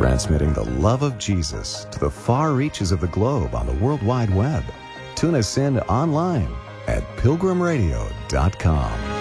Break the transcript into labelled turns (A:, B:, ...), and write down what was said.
A: transmitting the love of Jesus to the far reaches of the globe on the World Wide Web. Tune us in online at pilgrimradio.com.